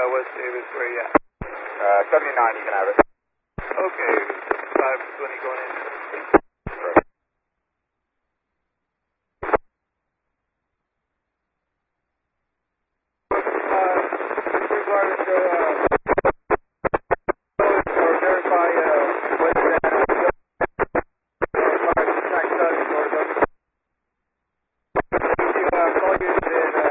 West Davis, where you at? 79, you can have it. Okay.